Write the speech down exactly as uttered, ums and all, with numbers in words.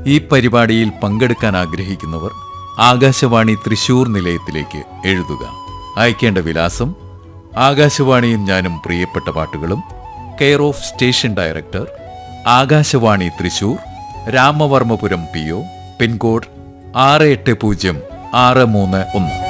ഈ പരിപാടിയിൽ പങ്കെടുക്കാൻ ആഗ്രഹിക്കുന്നവർ ആകാശവാണി തൃശൂർ നിലയത്തിലേക്ക് എഴുതുക. അയക്കേണ്ട വിലാസം: ആകാശവാണിയും ഞാനും പ്രിയപ്പെട്ട പാട്ടുകളും, care of station director, Akashvani Thrissur, Ramavarmapuram P O, pincode ആറ് എട്ട് പൂജ്യം ആറ് മൂന്ന് ഒന്ന്.